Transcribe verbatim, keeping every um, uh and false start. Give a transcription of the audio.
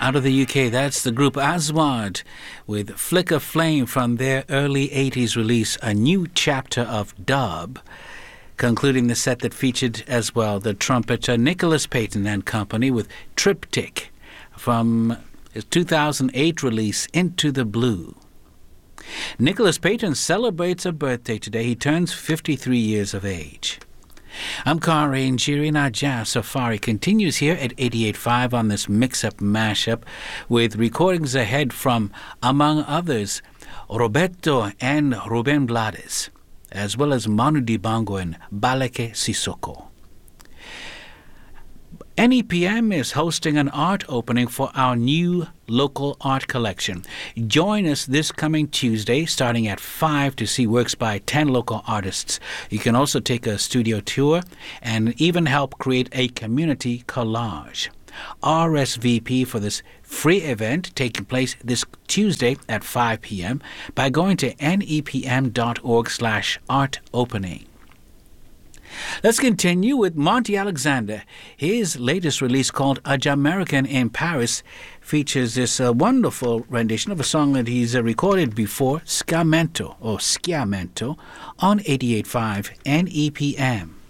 Out of the U K, that's the group Aswad with Flicker Flame from their early eighties release, A New Chapter of Dub. Concluding the set that featured as well the trumpeter Nicholas Payton and Company with Triptych from his two thousand eight release, Into the Blue. Nicholas Payton celebrates a birthday today. He turns fifty-three years of age. I'm Kari Njiri, and our Jazz Safari continues here at eighty-eight point five on this mix-up mashup with recordings ahead from, among others, Roberto and Ruben Blades, as well as Manu Dibango and Baleke Sissoko. N E P M is hosting an art opening for our new local art collection. Join us this coming Tuesday starting at five to see works by ten local artists. You can also take a studio tour and even help create a community collage. R S V P for this free event taking place this Tuesday at five p.m. by going to nepm.org slash art opening. Let's continue with Monty Alexander. His latest release called A Jamaican in Paris features this uh, wonderful rendition of a song that he's uh, recorded before, Sciamento, or Sciamento, on eighty-eight point five N E P M.